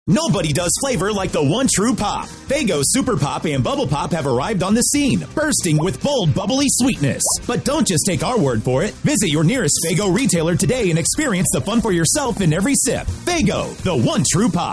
Nobody does flavor like the one true pop. Faygo Super Pop and Bubble Pop have arrived on the scene, bursting with bold, bubbly sweetness. But don't just take our word for it. Visit your nearest Faygo retailer today and experience the fun for yourself in every sip. Faygo, the one true pop.